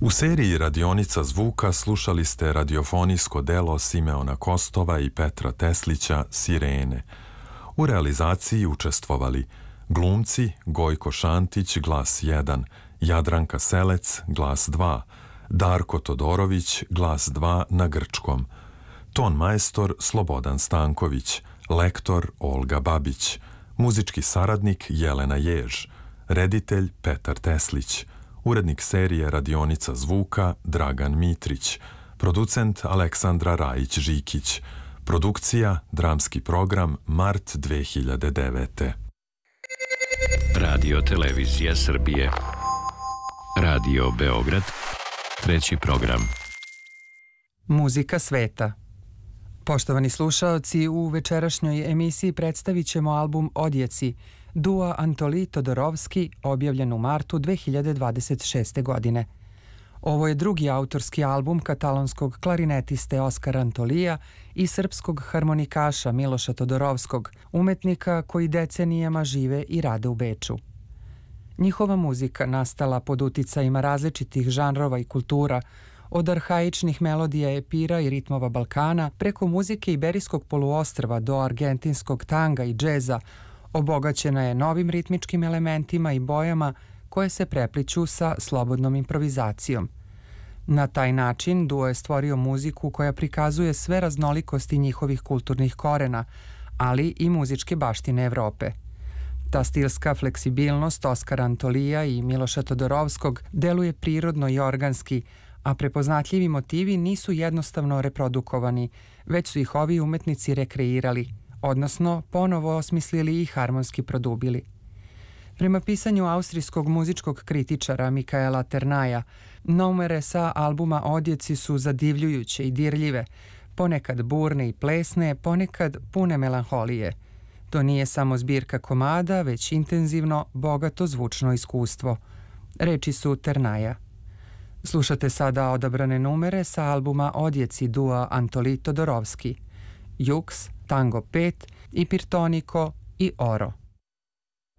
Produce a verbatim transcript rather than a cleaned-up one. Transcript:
U seriji Radionica zvuka slušali ste radiofonijsko delo Simeona Kostova i Petra Teslića Sirene. U realizaciji učestvovali glumci Gojko Šantić, glas jedan, Jadranka Selec, glas dva, Darko Todorović, glas dva na grčkom, ton majstor Slobodan Stanković, lektor Olga Babić, muzički saradnik Jelena Jež, reditelj Petar Teslić, urednik serije Radionica zvuka Dragan Mitrić, producent Aleksandra Rajić-Žikić, produkcija dramski program mart dve hiljade devete. Radio Televizija Srbije. Radio Beograd. Treći program. Muzika sveta. Poštovani slušaoci, u večerašnjoj emisiji predstavit ćemo album Odjeci, dua Antolij Todorovski, objavljen u martu dve hiljade dvadeset šeste. godine. Ovo je drugi autorski album katalonskog klarinetiste Oskara Antolija i srpskog harmonikaša Miloša Todorovskog, umetnika koji decenijama žive i rade u Beču. Njihova muzika, nastala pod uticajima različitih žanrova i kultura, od arhaičnih melodija epira i ritmova Balkana, preko muzike Iberijskog poluostrva do argentinskog tanga i džeza, obogaćena je novim ritmičkim elementima i bojama koje se prepliću sa slobodnom improvizacijom. Na taj način duo je stvorio muziku koja prikazuje sve raznolikosti njihovih kulturnih korena, ali i muzičke baštine Evrope. Ta stilska fleksibilnost Oskara Antolija i Miloša Todorovskog deluje prirodno i organski, a prepoznatljivi motivi nisu jednostavno reprodukovani, već su ih ovi umetnici rekreirali, odnosno ponovo osmislili i harmonski produbili. Prema pisanju austrijskog muzičkog kritičara Mikaela Ternaja, numere sa albuma Odjeci su zadivljujuće i dirljive, ponekad burne i plesne, ponekad pune melanholije. To nije samo zbirka komada, već intenzivno, bogato zvučno iskustvo. Reči su Ternaja. Slušate sada odabrane numere sa albuma Odjeci dua Antolij Todorovski, Jux, Tango pet, Ipirtoniko i Oro.